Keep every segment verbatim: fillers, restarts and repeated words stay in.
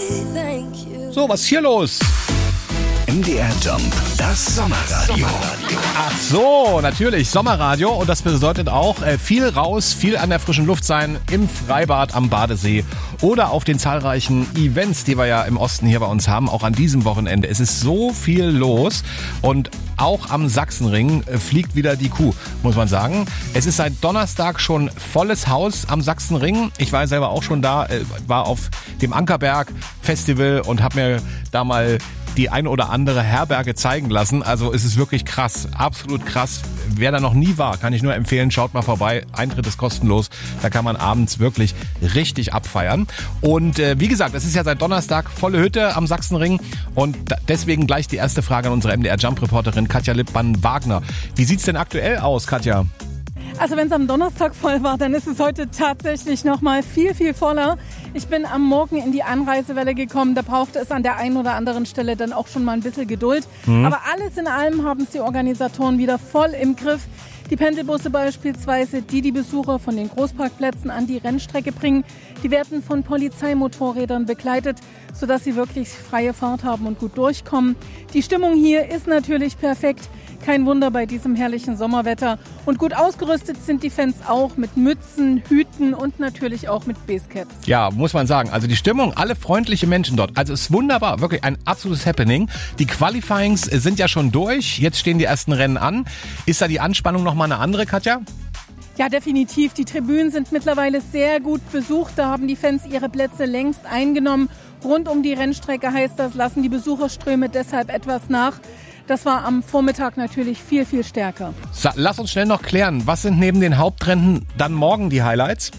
So, was ist hier los? M D R Jump, das Sommerradio. Ach so, natürlich, Sommerradio. Und das bedeutet auch äh, viel raus, viel an der frischen Luft sein, im Freibad, am Badesee oder auf den zahlreichen Events, die wir ja im Osten hier bei uns haben, auch an diesem Wochenende. Es ist so viel los und auch am Sachsenring äh, fliegt wieder die Kuh, muss man sagen. Es ist seit Donnerstag schon volles Haus am Sachsenring. Ich war selber auch schon da, äh, war auf dem Ankerberg Festival und habe mir da mal die ein oder andere Herberge zeigen lassen. Also es ist wirklich krass, absolut krass. Wer da noch nie war, kann ich nur empfehlen, schaut mal vorbei. Eintritt ist kostenlos. Da kann man abends wirklich richtig abfeiern. Und äh, wie gesagt, es ist ja seit Donnerstag volle Hütte am Sachsenring. Und da, deswegen gleich die erste Frage an unsere M D R Jump-Reporterin Katja Lippmann-Wagner. Wie sieht's denn aktuell aus, Katja? Also wenn es am Donnerstag voll war, dann ist es heute tatsächlich noch mal viel, viel voller. Ich bin am Morgen in die Anreisewelle gekommen. Da brauchte es an der einen oder anderen Stelle dann auch schon mal ein bisschen Geduld. Mhm. Aber alles in allem haben es die Organisatoren wieder voll im Griff. Die Pendelbusse beispielsweise, die die Besucher von den Großparkplätzen an die Rennstrecke bringen, die werden von Polizeimotorrädern begleitet, sodass sie wirklich freie Fahrt haben und gut durchkommen. Die Stimmung hier ist natürlich perfekt. Kein Wunder bei diesem herrlichen Sommerwetter. Und gut ausgerüstet sind die Fans auch mit Mützen, Hüten und natürlich auch mit Basecaps. Ja, muss man sagen. Also die Stimmung, alle freundliche Menschen dort. Also es ist wunderbar, wirklich ein absolutes Happening. Die Qualifyings sind ja schon durch. Jetzt stehen die ersten Rennen an. Ist da die Anspannung nochmal eine andere, Katja? Ja, definitiv. Die Tribünen sind mittlerweile sehr gut besucht. Da haben die Fans ihre Plätze längst eingenommen. Rund um die Rennstrecke heißt das, lassen die Besucherströme deshalb etwas nach. Das war am Vormittag natürlich viel, viel stärker. So, lass uns schnell noch klären, was sind neben den Hauptrennen dann morgen die Highlights?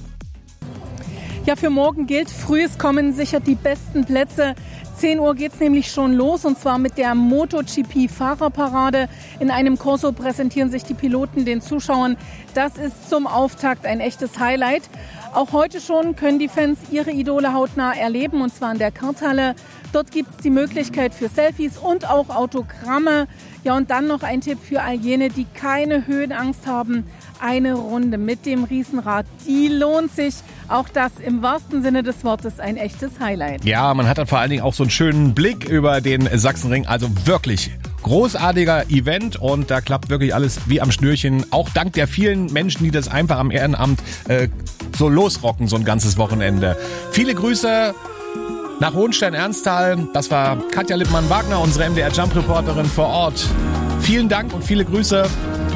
Ja, für morgen gilt, frühes Kommen sichert die besten Plätze. zehn Uhr geht's nämlich schon los und zwar mit der MotoGP-Fahrerparade. In einem Corso präsentieren sich die Piloten den Zuschauern. Das ist zum Auftakt ein echtes Highlight. Auch heute schon können die Fans ihre Idole hautnah erleben und zwar in der Karthalle. Dort gibt es die Möglichkeit für Selfies und auch Autogramme. Ja, und dann noch ein Tipp für all jene, die keine Höhenangst haben. Eine Runde mit dem Riesenrad, die lohnt sich. Auch das im wahrsten Sinne des Wortes ein echtes Highlight. Ja, man hat dann vor allen Dingen auch so einen schönen Blick über den Sachsenring. Also wirklich großartiger Event und da klappt wirklich alles wie am Schnürchen. Auch dank der vielen Menschen, die das einfach am Ehrenamt äh, so losrocken, so ein ganzes Wochenende. Viele Grüße nach Hohenstein-Ernsthal. Das war Katja Lippmann-Wagner, unsere M D R Jump-Reporterin vor Ort. Vielen Dank und viele Grüße.